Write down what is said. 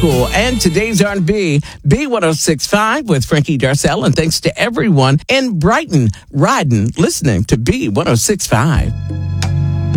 school and today's R&B, B1065 with Frankie Darcell. And thanks to everyone in Brighton riding, listening to B1065.